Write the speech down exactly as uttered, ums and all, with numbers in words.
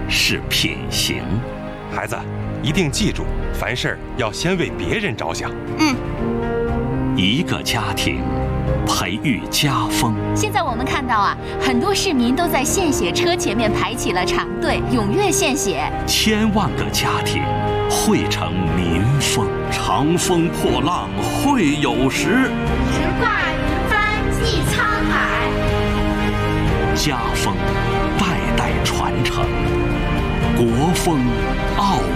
是品行。 孩子，一定记住，凡事要先为别人着想。 嗯。 一个家庭培育家风。 现在我们看到啊，很多市民都在献血车前面排起了长队，踊跃献血。 千万个家庭汇成民风。长风破浪会有时， 直挂云帆济沧海。 家风代代传承，国风傲